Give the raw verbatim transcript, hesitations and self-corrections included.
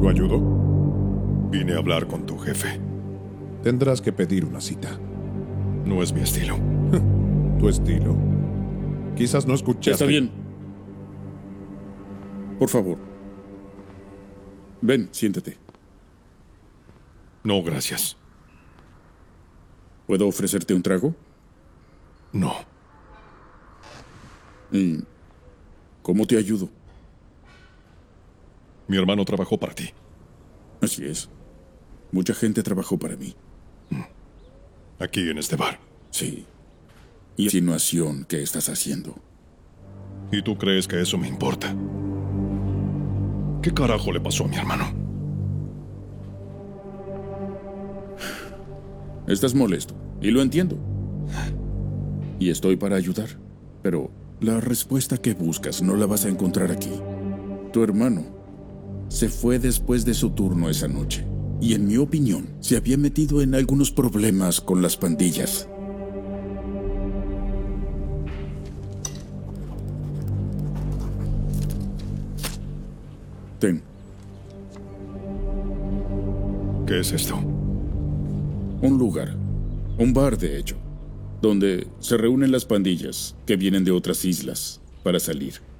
¿Lo ayudo? Vine a hablar con tu jefe. Tendrás que pedir una cita. No es mi estilo. ¿Tu estilo? Quizás no escuchaste... Está bien. Por favor. Ven, siéntate. No, gracias. ¿Puedo ofrecerte un trago? No. ¿Y cómo te ayudo? Mi hermano trabajó para ti. Así es. Mucha gente trabajó para mí. Aquí en este bar. Sí. ¿Y insinuación que estás haciendo? ¿Y tú crees que eso me importa? ¿Qué carajo le pasó a mi hermano? Estás molesto, y lo entiendo. Y estoy para ayudar. Pero la respuesta que buscas no la vas a encontrar aquí. Tu hermano se fue después de su turno esa noche. Y en mi opinión, se había metido en algunos problemas con las pandillas. Ten. ¿Qué es esto? Un lugar, un bar de hecho, donde se reúnen las pandillas que vienen de otras islas para salir.